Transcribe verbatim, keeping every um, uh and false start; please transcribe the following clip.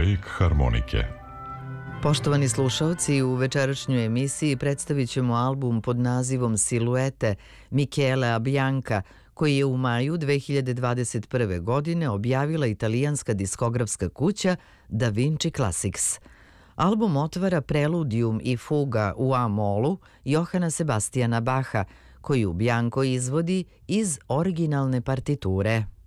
Mozaik harmonike. Poštovani slušaoci, u večerašnjoj emisiji predstavit ćemo album pod nazivom Siluete Michela Bianca, koji je u maju dve hiljade dvadeset prve. godine objavila italijanska diskografska kuća Da Vinci Classics. Album otvara Preludium i fuga u A-molu Johana Sebastijana Baha, koju Bianco izvodi iz originalne partiture.